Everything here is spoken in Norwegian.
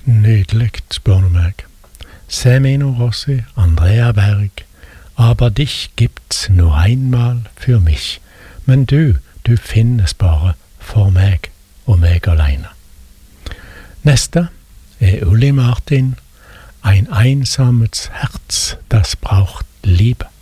Nydelig, spør du meg. Semino Rossi, Andrea Berg. Aber dich gibt's nur einmal für mich. Men du finnes bare for meg og meg alene. Neste Uli Martin. Ein einsames Herz, das braucht Liebe.